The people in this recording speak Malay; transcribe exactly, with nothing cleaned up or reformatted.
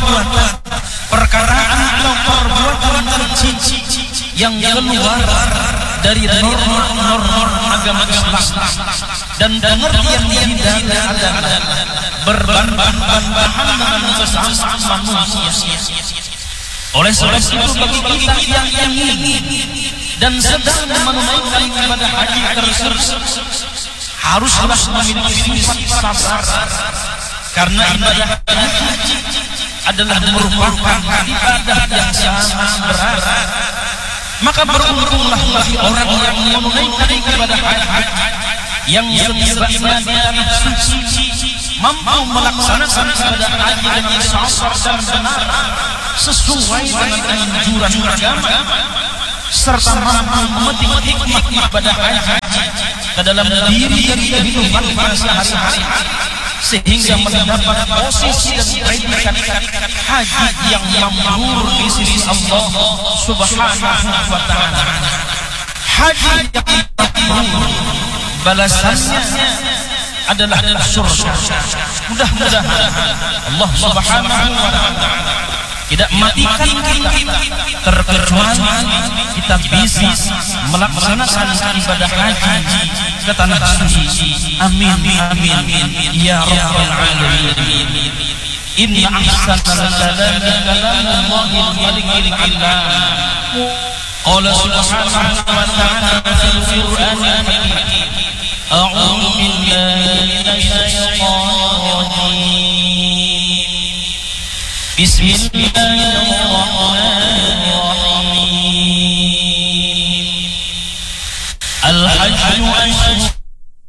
perbuatan, perkataan atau perbuatan keji yang keluar dari norma-norma agama Islam dan pengertian hidayah adalah berbahan-bahan dengan sesama manusia. Oleh sebab itu bagi kita yang ingin dan sedang menunaikan ibadah haji tersebut harus harus memiliki sifat sabar, karena ibadah haji adalah merupakan ibadah yang sangat berat. Maka beruntunglah bagi orang yang menunaikan ibadah haji yang sebenarnya di tanah suci mampu melaksanakan ibadah haji dengan sabar dan benar sesuai dengan anjuran agama, serta mampu memetik hikmah ibadah haji ke dalam diri dan kehidupan sehari-hari, sehingga mendapat posisi dan predikat haji yang mabrur di sisi Allah Subhanahu wa taala. Haji yang mabrur balasannya adalah surga. Mudah-mudahan Allah Subhanahu wa taala tidak matikan kita terkecuali kita bisa melaksanakan ibadah haji ke tanah suci. Amin amin ya rabbal alamin. Inna ahsanal kalami kalamullahil malikil alam. Qala subhanahu wa ta'ala fil qur'anil karim. A'udzu billahi minasy syaithanir rajim. Bismillahirrahmanirrahim.